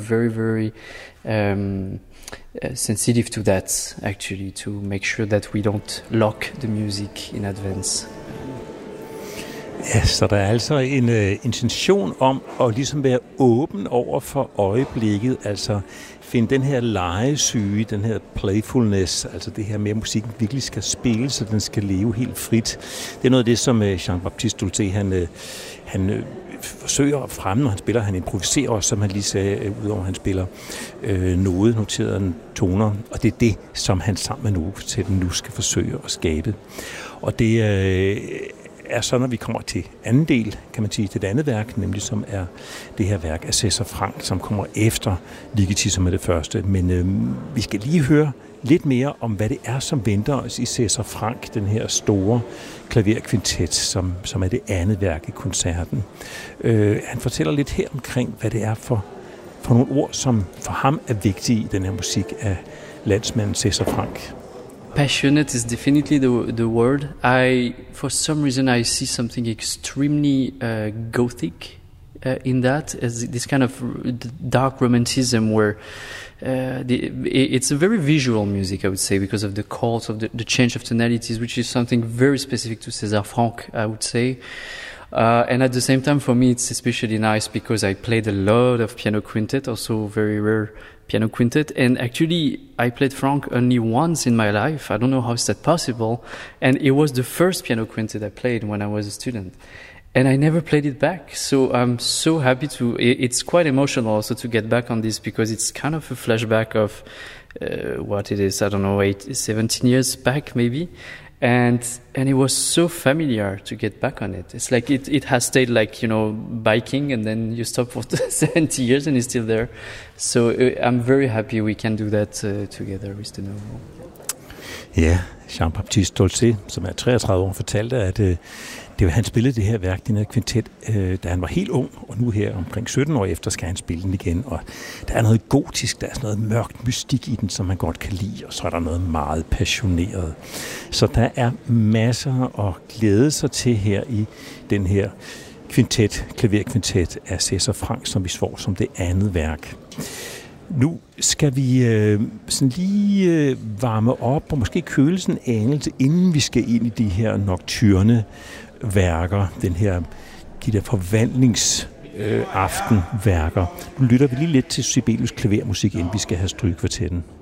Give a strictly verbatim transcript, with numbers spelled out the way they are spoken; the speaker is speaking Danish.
very, very um, uh, sensitive to that, actually, to make sure that we don't lock the music in advance. Ja, så der er altså en øh, intention om at ligesom være åben over for øjeblikket, altså finde den her legesyge, den her playfulness, altså det her med, at musikken virkelig skal spille, så den skal leve helt frit. Det er noget af det, som øh, Jean-Baptiste Dolce, han, øh, han øh, forsøger at fremme, når han spiller. Han improviserer også, som han lige sagde, øh, udover at han spiller øh, noget, noterede toner, og det er det, som han sammen med Novokvartetten nu skal forsøge at skabe. Og det øh, er så, når vi kommer til anden del, kan man sige, til det andet værk, nemlig som er det her værk af César Franck, som kommer efter Ligeti, som er det første. Men øh, vi skal lige høre lidt mere om, hvad det er, som venter os i César Franck, den her store klaverkvintet, som, som er det andet værk i koncerten. Øh, han fortæller lidt her omkring, hvad det er for, for nogle ord, som for ham er vigtige i den her musik af landsmanden César Franck. Passionate is definitely the the word. I, for some reason, I see something extremely uh, gothic uh, in that, as this kind of dark romanticism where uh, the, it's a very visual music, I would say, because of the chords, of the, the change of tonalities, which is something very specific to César Franck, I would say. Uh, and at the same time, for me, it's especially nice because I played a lot of piano quintet, also very rare piano quintet. And actually, I played Franck only once in my life. I don't know how is that possible. And it was the first piano quintet I played when I was a student. And I never played it back. So I'm so happy to... It's quite emotional also to get back on this because it's kind of a flashback of uh, what it is, I don't know, eight, seventeen years back maybe. And and it was so familiar to get back on it. It's like it, it has stayed like, you know, biking and then you stop for seventy years and it's still there. So uh, I'm very happy we can do that uh, together with the Nouveau. Ja, Jean-Baptiste Dolce, som er treogtredive år, fortalte, at øh, det var, han spillede det her værk, den her kvintet, øh, da han var helt ung, og nu her omkring sytten år efter skal han spille den igen. Og der er noget gotisk, der er sådan noget mørkt mystik i den, som man godt kan lide, og så er der noget meget passioneret. Så der er masser at glæde sig til her i den her kvintet, klaverkvintet af César Franck, som vi får som det andet værk. Nu skal vi øh, sådan lige øh, varme op og måske køle sådan en anelse, inden vi skal ind i de her nocturne værker, den her, de der forvandlingsaftenværker. Øh, nu lytter vi lige lidt til Sibelius klavermusik, inden vi skal have Strygekvartetten.